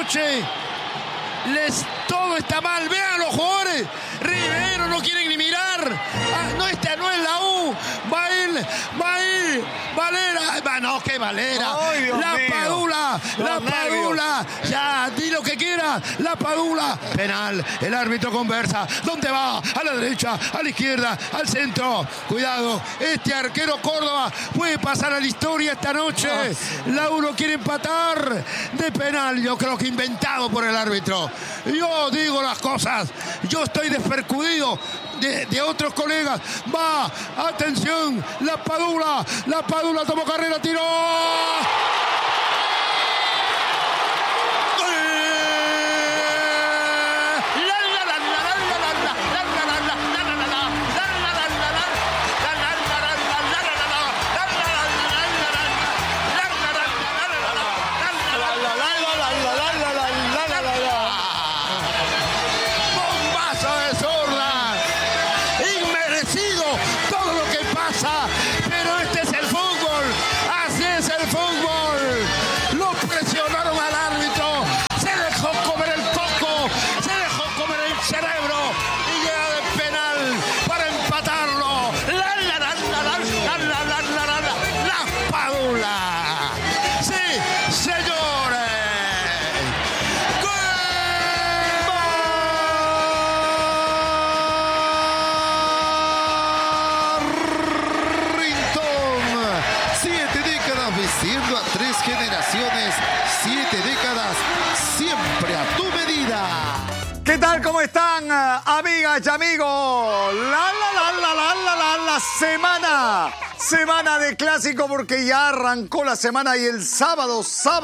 noche. Todo está mal. Vean los jugadores. Rivero no quieren ni mirar. No, esta no es la U. Va a ir. Valera. No, que Valera. Ay, Dios la mío. Padula. La Padula. Ya, di lo que quieras. La Padula. Penal. El árbitro conversa. ¿Dónde va? A la derecha, a la izquierda, al centro. Cuidado. Este arquero Córdoba puede pasar a la historia esta noche. La U no quiere empatar de penal. Yo creo que inventado por el árbitro. Yo digo las cosas. Yo estoy despercudido de otros colegas. Va, atención, la Padula tomó carrera, tiró. Pero este es el fútbol, así es el fútbol. Lo presionaron al árbitro, se dejó comer el coco, se dejó comer el cerebro y llega de penal para empatarlo. La Padula. Sí, señores. Vistiendo a 3 generaciones, 7 décadas, siempre a tu medida. ¿Qué tal? ¿Cómo están, amigas y amigos? La semana de clásico, porque ya arrancó la semana y el sábado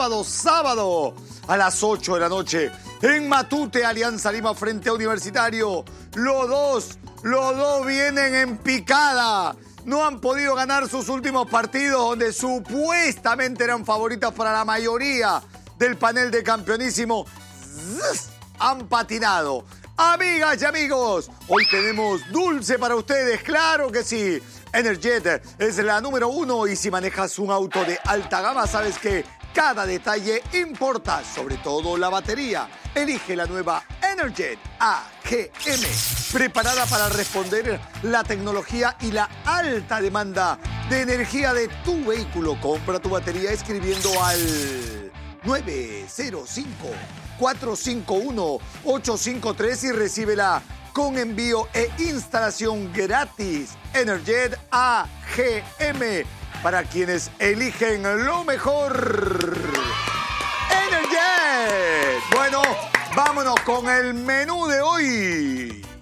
a las 8 de la noche en Matute, Alianza Lima frente a Universitario. Los dos vienen en picada. No han podido ganar sus últimos partidos, donde supuestamente eran favoritas para la mayoría del panel de campeonísimo. Han patinado. Amigas y amigos, hoy tenemos dulce para ustedes, claro que sí. Energet es la número 1 y si manejas un auto de alta gama, sabes que cada detalle importa, sobre todo la batería. Elige la nueva Energet AGM, preparada para responder la tecnología y la alta demanda de energía de tu vehículo. Compra tu batería escribiendo al 905-451-853 y recíbela con envío e instalación gratis. Energet AGM, para quienes eligen lo mejor. Energet. Bueno, vámonos con el menú de hoy.